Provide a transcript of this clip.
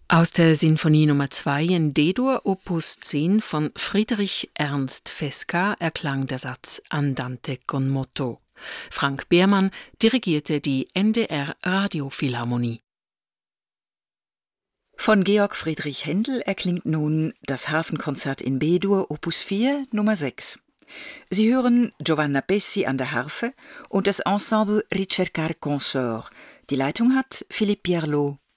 Aus der Sinfonie Nummer 2 in D-Dur, Opus 10 von Friedrich Ernst Fesca erklang der Satz Andante con moto. Frank Behrmann dirigierte die NDR Radiophilharmonie. Von Georg Friedrich Händel erklingt nun das Hafenkonzert in B-Dur, Opus 4, Nummer 6. Sie hören Giovanna Pessi an der Harfe und das Ensemble Ricercar Consort. Die Leitung hat Philippe Pierlot.